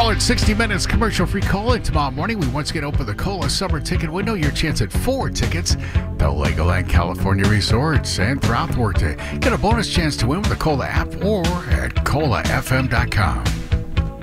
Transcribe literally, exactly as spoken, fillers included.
Solid sixty minutes commercial-free call-in tomorrow morning. We once again open the Cola Summer Ticket window. Your chance at four tickets to Legoland California Resorts and throughout the workday. Get a bonus chance to win with the Cola app or at cola f m dot com.